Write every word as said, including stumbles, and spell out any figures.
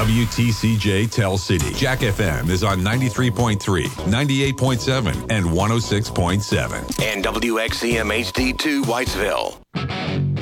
W T C J Tell City. Jack F M is on ninety-three point three, ninety-eight point seven, and one oh six point seven. And W X C M H D two Whitesville.